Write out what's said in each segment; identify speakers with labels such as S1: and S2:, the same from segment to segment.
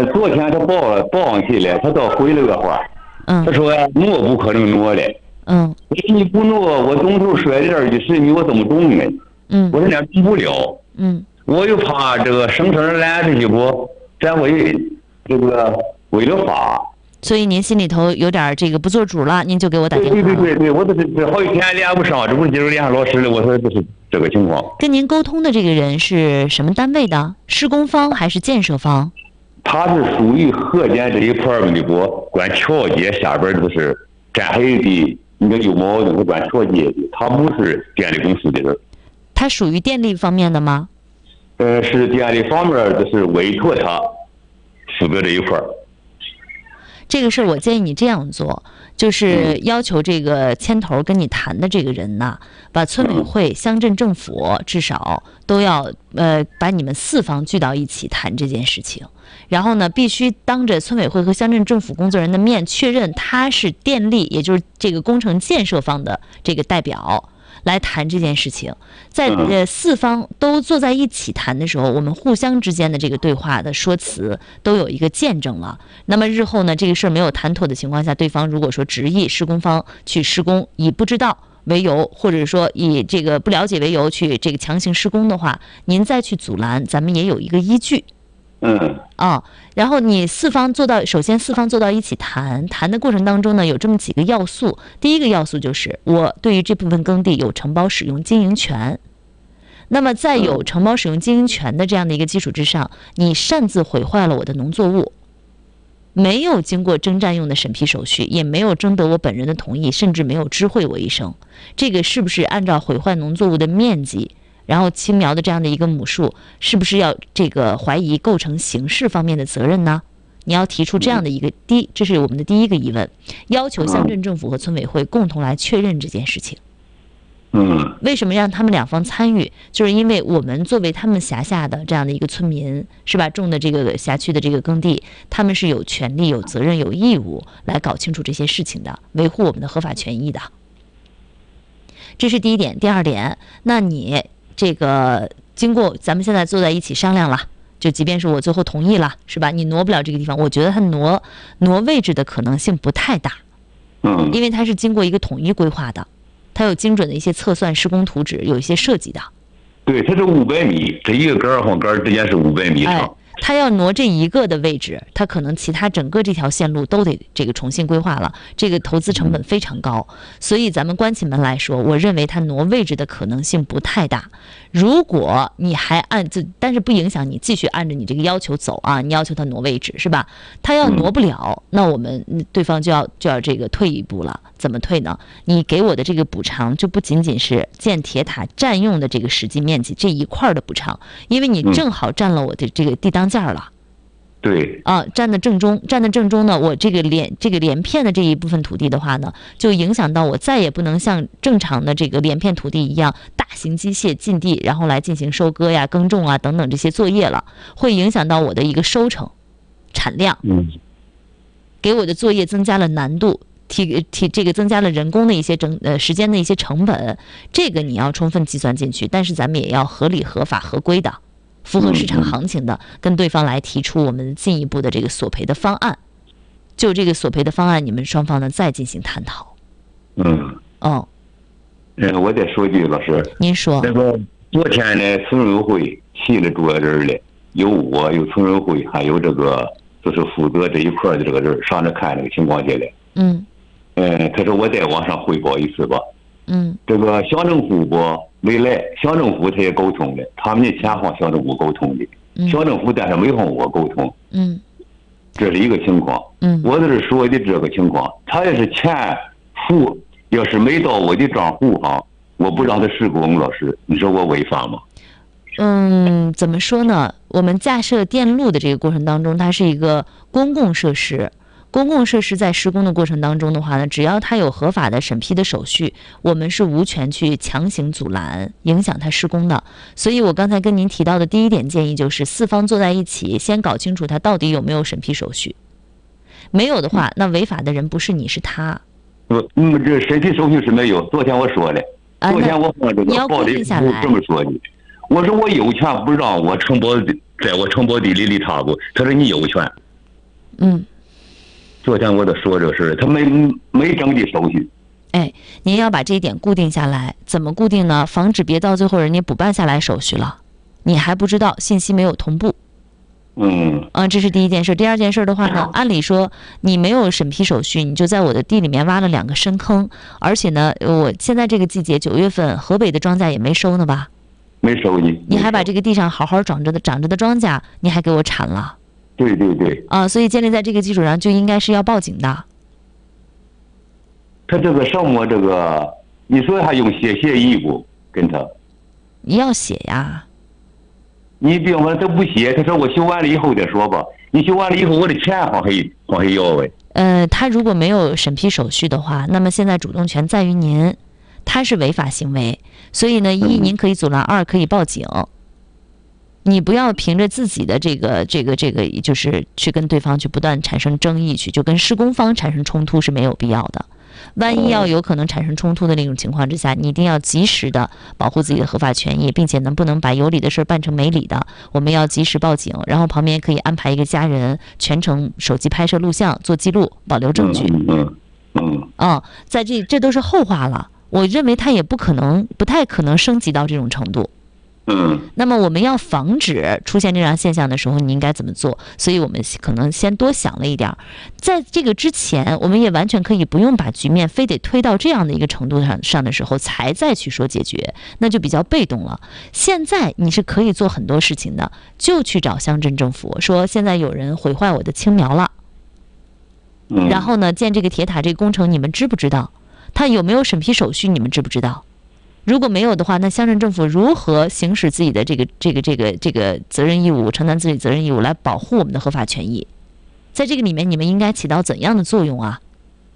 S1: 昨天他报上去了，他倒回了个话，他说挪不可能挪了。你不挪，我东头摔这儿就是你，我怎么动呢？我说那动不了。我又怕这个省城来这些不，咱为这个为了法。
S2: 所以您心里头有点这个不做主了，您就给我打电话了。
S1: 对，我这好几天连不上，这不是今儿连上老师了，我说这是这个情况。
S2: 跟您沟通的这个人是什么单位的？施工方还是建设方？
S1: 他是属于河间这一块的不，管桥街下边都是占黑的，那个有矛盾，是管桥街的，他不是电力公司的人。
S2: 他属于电力方面的吗？
S1: 是电力方面的，是委托他负责这一块。
S2: 这个事儿我建议你这样做，就是要求这个牵头跟你谈的这个人呐，把村委会、乡镇政府至少都要把你们4方聚到一起谈这件事情，然后呢，必须当着村委会和乡镇政府工作人员的面确认他是电力，也就是这个工程建设方的这个代表。来谈这件事情，在4方都坐在一起谈的时候，我们互相之间的这个对话的说辞都有一个见证了。那么日后呢，这个事儿没有谈妥的情况下，对方如果说执意施工方去施工，以不知道为由，或者说以这个不了解为由去这个强行施工的话，您再去阻拦，咱们也有一个依据。然后你首先4方坐到一起谈的过程当中呢，有这么几个要素。第一个要素就是我对于这部分耕地有承包使用经营权。那么在有承包使用经营权的这样的一个基础之上，你擅自毁坏了我的农作物，没有经过征占用的审批手续，也没有征得我本人的同意，甚至没有知会我一声，这个是不是按照毁坏农作物的面积然后青苗的这样的一个亩数，是不是要这个怀疑构成刑事方面的责任呢？你要提出这样的一个这是我们的第一个疑问，要求乡镇政府和村委会共同来确认这件事情。为什么让他们2方参与？就是因为我们作为他们辖下的这样的一个村民，是吧？种的这个辖区的这个耕地，他们是有权利、有责任、有义务来搞清楚这些事情的，维护我们的合法权益的。这是第一点。第二点，那你这个经过咱们现在坐在一起商量了，就即便是我最后同意了，是吧？你挪不了这个地方，我觉得它挪位置的可能性不太大，因为它是经过一个统一规划的，它有精准的一些测算施工图纸，有一些设计的。
S1: 对，它是500米，这一个杆儿和杆儿之间是500米长。
S2: 他要挪这一个的位置，他可能其他整个这条线路都得这个重新规划了，这个投资成本非常高，所以咱们关起门来说，我认为他挪位置的可能性不太大。如果你还但是不影响你继续按着你这个要求走啊，你要求他挪位置是吧？他要挪不了，那我们对方就要这个退一步了。怎么退呢？你给我的这个补偿就不仅仅是建铁塔占用的这个实际面积这一块的补偿，因为你正好占了我的这个地当间了。
S1: 对
S2: 占的正中呢，我这个连片的这一部分土地的话呢，就影响到我再也不能像正常的这个连片土地一样，大型机械进地，然后来进行收割呀、耕种啊等等这些作业了，会影响到我的一个收成、产量，给我的作业增加了难度，这个增加了人工的一些时间的一些成本，这个你要充分计算进去，但是咱们也要合理、合法、合规的。符合市场行情的，跟对方来提出我们进一步的这个索赔的方案，就这个索赔的方案，你们双方呢再进行探讨。
S1: 我再说句，老师，
S2: 您说。
S1: 那个昨天呢，村委会齐了主要人了，有我，有村委会，还有这个就是负责这一块的这个人上这看这个情况去了。他说我再往上汇报一次吧。这个乡政府没来，乡政府他也沟通了，他们的钱和乡政府沟通的，乡政府但是没和我沟通，这是一个情况。我在这说的这个情况，他要是钱付，要是没到我的账户上，我不让他施工，老师，你说我违法吗？
S2: 怎么说呢？我们架设电路的这个过程当中，它是一个公共设施。公共设施在施工的过程当中的话呢，只要它有合法的审批的手续，我们是无权去强行阻拦、影响它施工的。所以我刚才跟您提到的第一点建议就是4方坐在一起，先搞清楚它到底有没有审批手续。没有的话，那违法的人不是你，是他。
S1: 这审批手续是没有。昨天我说了，昨天我放这个报的这么说的。我说我有权不让我在我承包地里插过，他说你有权。 昨天我都说这个事儿，他没整理手续。
S2: 您要把这一点固定下来，怎么固定呢？防止别到最后人家补办下来手续了，你还不知道，信息没有同步。这是第一件事。第二件事的话呢，按理说你没有审批手续，你就在我的地里面挖了2个深坑，而且呢，我现在这个季节9月份，河北的庄稼也没收呢吧？
S1: 没收
S2: 你还把这个地上好好长着的庄稼，你还给我铲了？
S1: 对。
S2: 所以建立在这个基础上，就应该是要报警的。
S1: 他这个项目，你说还用写协议不？跟他？
S2: 你要写呀。
S1: 你比方说他不写，他说我修完了以后再说吧。你修完了以后，我的钱往黑要呗。
S2: 他如果没有审批手续的话，那么现在主动权在于您，他是违法行为，所以呢，一您可以阻拦，2可以报警。你不要凭着自己的这个，就是去跟对方去不断产生争议，就跟施工方产生冲突是没有必要的。万一要有可能产生冲突的那种情况之下，你一定要及时的保护自己的合法权益，并且不能把有理的事办成没理的。我们要及时报警，然后旁边可以安排一个家人，全程手机拍摄录像做记录，保留证据。在这都是后话了。我认为他也不太可能升级到这种程度。那么我们要防止出现这样现象的时候，你应该怎么做？所以我们可能先多想了一点，在这个之前，我们也完全可以不用把局面非得推到这样的一个程度上的时候，才再去说解决，那就比较被动了。现在你是可以做很多事情的，就去找乡镇政府说，现在有人毁坏我的青苗了，然后呢，建这个铁塔这个工程，你们知不知道？他有没有审批手续？你们知不知道？如果没有的话，那乡镇政府如何行使自己的这个责任义务，承担自己责任义务来保护我们的合法权益？在这个里面，你们应该起到怎样的作用啊？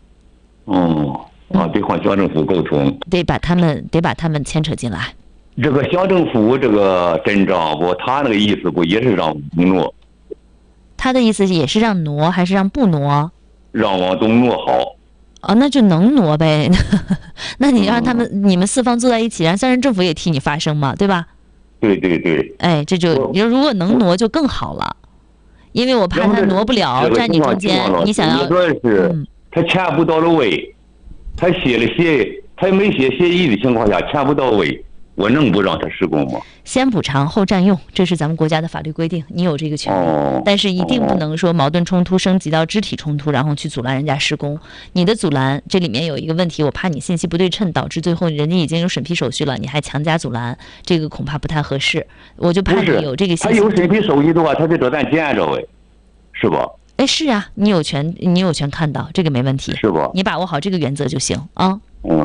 S1: 得和乡政府沟通，
S2: 得把他们牵扯进来。
S1: 这个乡政府这个镇长不，他那个意思不也是让挪？
S2: 他的意思也是让挪，还是让不挪？
S1: 让往东挪好。
S2: 那就能挪呗。那你让你们4方坐在一起，让乡镇政府也替你发声嘛，对吧？
S1: 对。
S2: 这就如果能挪就更好了，因为我怕他挪不了，站你中间。你想要
S1: 他钱不到位，他没写协议的情况下，钱不到位，我能不让他施工吗？
S2: 先补偿后占用，这是咱们国家的法律规定，你有这个权利。但是一定不能说矛盾冲突升级到肢体冲突，然后去阻拦人家施工。你的阻拦这里面有一个问题，我怕你信息不对称，导致最后人家已经有审批手续了，你还强加阻拦，这个恐怕不太合适。我就怕你有这个信息。
S1: 他有审批手续的话，他就找咱见着呗，是吧？
S2: 是啊，你有权看到，这个没问题，
S1: 是吧？
S2: 你把握好这个原则就行啊。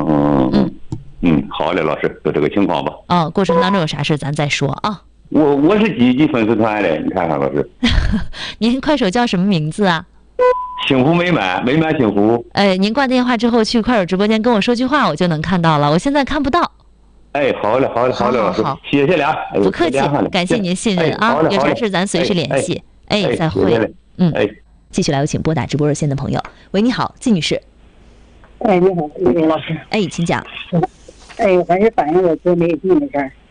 S1: 好嘞，老师，就这个情况吧。
S2: 过程当中有啥事咱再说啊。
S1: 我是几级粉丝团的，你看看老师。
S2: 您快手叫什么名字啊？
S1: 幸福美满，美满幸福。
S2: 您挂电话之后去快手直播间跟我说句话，我就能看到了。我现在看不到。
S1: 好嘞，老师，谢谢俩。
S2: 不客气，感谢您信任啊。有啥事咱随时联系。再会。继续来有请拨打直播热线的朋友。喂，你好，季女士。
S3: 你好，李老师。
S2: 请讲。
S3: 我还是反映我哥没有地的事儿。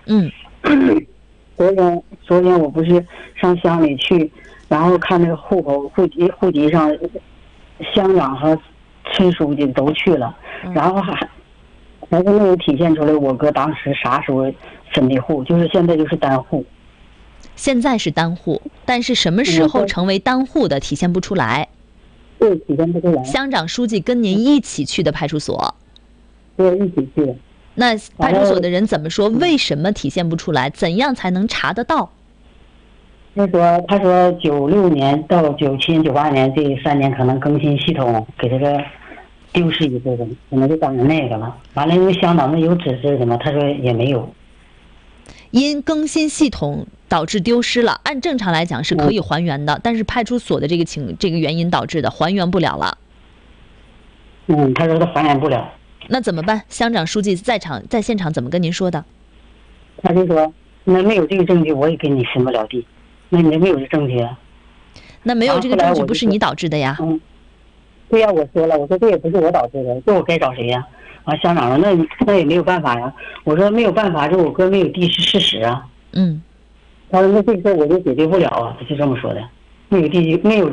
S3: 昨天我不是上乡里去，然后看那个户籍上，乡长和村书记都去了，然后还是没有体现出来我哥当时啥时候分的户，就是现在就是单户。
S2: 现在是单户，但是什么时候成为单户的体现不出来。
S3: 对，体现不出来。
S2: 乡长书记跟您一起去的派出所。
S3: 对，一起去。
S2: 那派出所的人怎么说？为什么体现不出来？怎样才能查得到？
S3: 他说96年到97年、98年这3年可能更新系统给这个丢失一部分，可能就当成那个了。完了，因为乡长们有指示的嘛，他说也没有。
S2: 因更新系统导致丢失了，按正常来讲是可以还原的，但是派出所的这个原因导致的还原不了了。
S3: 他说他还原不了。
S2: 那怎么办？乡长书记在现场怎么跟您说的？
S3: 他就说那没有这个证据，我也给你分不了地。那你没有这证据啊？
S2: 那没有这个证据不是你导致的呀？
S3: 对呀，我说了，我说这也不是我导致的，这我该找谁呀？乡长说那也没有办法呀。我说没有办法，这我哥没有地是事实啊。他说那这个事我就解决不了啊，他就这么说的。没有